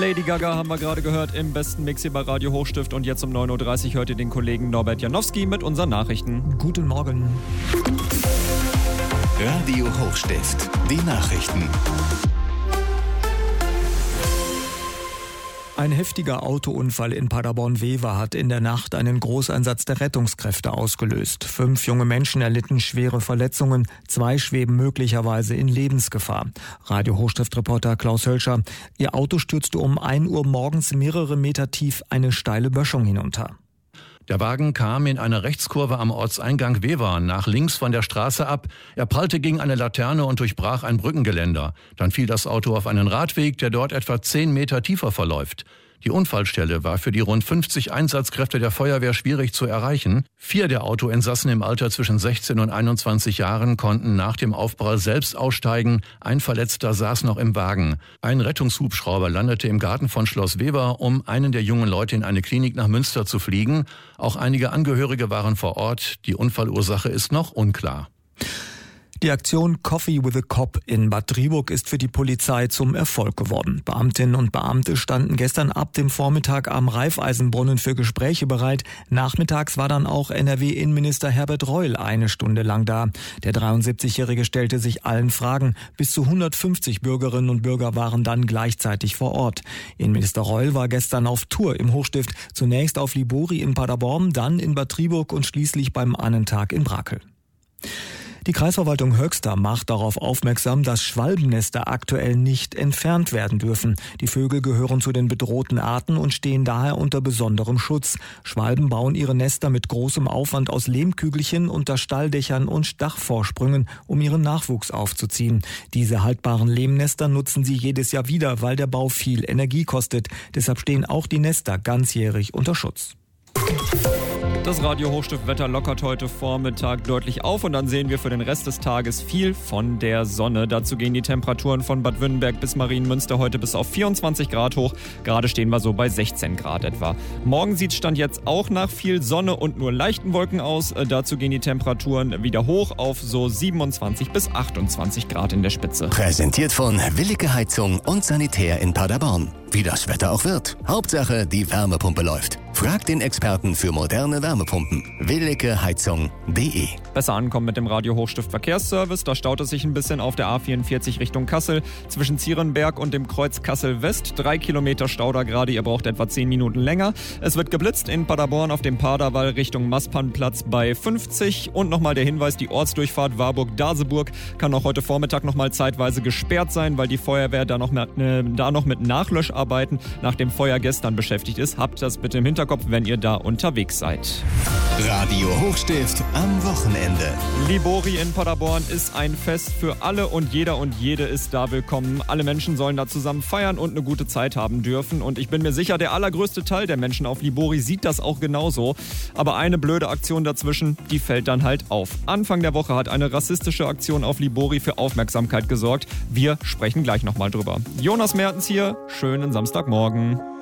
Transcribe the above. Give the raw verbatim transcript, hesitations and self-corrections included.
Lady Gaga haben wir gerade gehört im besten Mix hier bei Radio Hochstift. Und jetzt um neun Uhr dreißig hört ihr den Kollegen Norbert Janowski mit unseren Nachrichten. Guten Morgen. Radio Hochstift, die Nachrichten. Ein heftiger Autounfall in Paderborn-Wever hat in der Nacht einen Großeinsatz der Rettungskräfte ausgelöst. Fünf junge Menschen erlitten schwere Verletzungen, zwei schweben möglicherweise in Lebensgefahr. Radio Hochstift-Reporter Klaus Hölscher: Ihr Auto stürzte um ein Uhr morgens mehrere Meter tief eine steile Böschung hinunter. Der Wagen kam in einer Rechtskurve am Ortseingang Wever nach links von der Straße ab. Er prallte gegen eine Laterne und durchbrach ein Brückengeländer. Dann fiel das Auto auf einen Radweg, der dort etwa zehn Meter tiefer verläuft. Die Unfallstelle war für die rund fünfzig Einsatzkräfte der Feuerwehr schwierig zu erreichen. Vier der Autoinsassen im Alter zwischen sechzehn und einundzwanzig Jahren konnten nach dem Aufprall selbst aussteigen. Ein Verletzter saß noch im Wagen. Ein Rettungshubschrauber landete im Garten von Schloss Wever, um einen der jungen Leute in eine Klinik nach Münster zu fliegen. Auch einige Angehörige waren vor Ort. Die Unfallursache ist noch unklar. Die Aktion Coffee with a Cop in Bad Driburg ist für die Polizei zum Erfolg geworden. Beamtinnen und Beamte standen gestern ab dem Vormittag am Raiffeisenbrunnen für Gespräche bereit. Nachmittags war dann auch N R W-Innenminister Herbert Reul eine Stunde lang da. Der dreiundsiebzigjährige stellte sich allen Fragen. Bis zu hundertfünfzig Bürgerinnen und Bürger waren dann gleichzeitig vor Ort. Innenminister Reul war gestern auf Tour im Hochstift. Zunächst auf Libori in Paderborn, dann in Bad Driburg und schließlich beim Annentag in Brakel. Die Kreisverwaltung Höxter macht darauf aufmerksam, dass Schwalbennester aktuell nicht entfernt werden dürfen. Die Vögel gehören zu den bedrohten Arten und stehen daher unter besonderem Schutz. Schwalben bauen ihre Nester mit großem Aufwand aus Lehmkügelchen unter Stalldächern und Dachvorsprüngen, um ihren Nachwuchs aufzuziehen. Diese haltbaren Lehmnester nutzen sie jedes Jahr wieder, weil der Bau viel Energie kostet. Deshalb stehen auch die Nester ganzjährig unter Schutz. Das Radio Hochstift-Wetter lockert heute Vormittag deutlich auf und dann sehen wir für den Rest des Tages viel von der Sonne. Dazu gehen die Temperaturen von Bad Wünnenberg bis Marienmünster heute bis auf vierundzwanzig Grad hoch. Gerade stehen wir so bei sechzehn Grad etwa. Morgen sieht es Stand jetzt auch nach viel Sonne und nur leichten Wolken aus. Äh, dazu gehen die Temperaturen wieder hoch auf so siebenundzwanzig bis achtundzwanzig Grad in der Spitze. Präsentiert von Willicke Heizung und Sanitär in Paderborn. Wie das Wetter auch wird. Hauptsache, die Wärmepumpe läuft. Fragt den Experten für moderne Wärmepumpen. willicke heizung punkt de. Besser ankommen mit dem Radio Hochstift Verkehrsservice. Da staut es sich ein bisschen auf der A vierundvierzig Richtung Kassel. Zwischen Zierenberg und dem Kreuz Kassel West. Drei Kilometer Stau da gerade. Ihr braucht etwa zehn Minuten länger. Es wird geblitzt in Paderborn auf dem Paderwall Richtung Masspannplatz bei fünfzig. Und nochmal der Hinweis, die Ortsdurchfahrt Warburg-Daseburg kann auch heute Vormittag nochmal zeitweise gesperrt sein, weil die Feuerwehr da noch mit, äh, da noch mit Nachlöscharbeiten nach dem Feuer gestern beschäftigt ist. Habt das bitte im Hinterkopf, wenn ihr da unterwegs seid. Radio Hochstift am Wochenende. Libori in Paderborn ist ein Fest für alle und jeder und jede ist da willkommen. Alle Menschen sollen da zusammen feiern und eine gute Zeit haben dürfen. Und ich bin mir sicher, der allergrößte Teil der Menschen auf Libori sieht das auch genauso. Aber eine blöde Aktion dazwischen, die fällt dann halt auf. Anfang der Woche hat eine rassistische Aktion auf Libori für Aufmerksamkeit gesorgt. Wir sprechen gleich nochmal drüber. Jonas Mertens hier, schönen Samstagmorgen.